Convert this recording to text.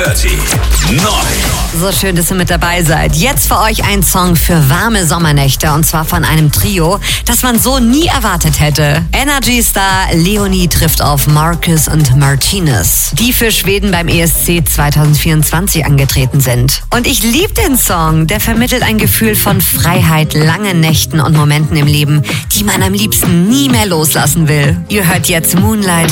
30. Neu. So schön, dass ihr mit dabei seid. Jetzt für euch ein Song für warme Sommernächte und zwar von einem Trio, das man so nie erwartet hätte. Energy-Star Leonie trifft auf Marcus und Martinez, die für Schweden beim ESC 2024 angetreten sind. Und ich liebe den Song, der vermittelt ein Gefühl von Freiheit, langen Nächten und Momenten im Leben, die man am liebsten nie mehr loslassen will. Ihr hört jetzt Moonlight